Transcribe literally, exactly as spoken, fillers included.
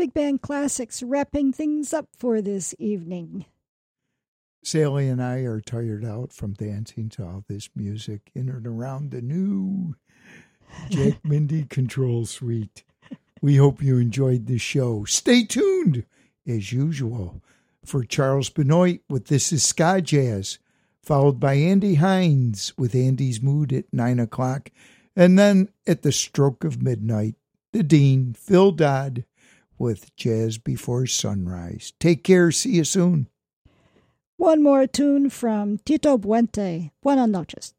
Big Band Classics wrapping things up for this evening. Sally and I are tired out from dancing to all this music in and around the new Jack Mindy Control Suite. We hope you enjoyed the show. Stay tuned, as usual, for Charles Benoit with This Is Ska Jazz, followed by Andy Hines with Andy's Mood at nine o'clock, and then at the stroke of midnight, the Dean, Phil Dodd, with Jazz Before Sunrise. Take care. See you soon. One more tune from Tito Puente. Buenas noches.